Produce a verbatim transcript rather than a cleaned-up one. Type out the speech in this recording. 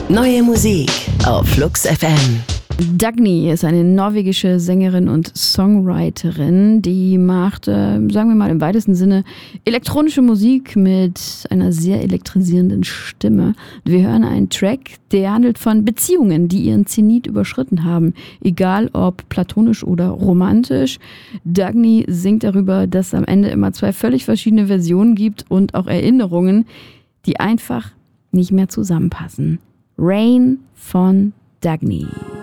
Neue Musik auf Flux F M. Dagny ist eine norwegische Sängerin und Songwriterin, die macht, äh, sagen wir mal im weitesten Sinne, elektronische Musik mit einer sehr elektrisierenden Stimme. Wir hören einen Track, der handelt von Beziehungen, die ihren Zenit überschritten haben, egal ob platonisch oder romantisch. Dagny singt darüber, dass es am Ende immer zwei völlig verschiedene Versionen gibt und auch Erinnerungen, die einfach nicht mehr zusammenpassen. Rain von Dagny.